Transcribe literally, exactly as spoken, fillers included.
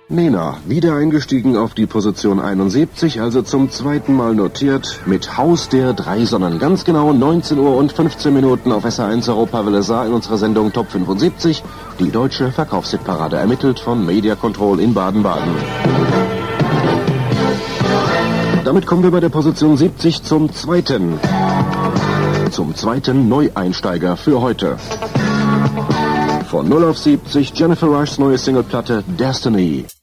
Nena, wieder eingestiegen auf die Position einundsiebzig, also zum zweiten Mal notiert, mit Haus der drei Sonnen. Ganz genau neunzehn Uhr und fünfzehn Minuten auf S R eins Europawelle Saar in unserer Sendung Top fünfundsiebzig, die deutsche Verkaufshitparade, ermittelt von Media Control in Baden-Baden. Damit kommen wir bei der Position siebzig zum zweiten. Zum zweiten Neueinsteiger für heute. Von null auf siebzig Jennifer Rushs neue Singleplatte Destiny.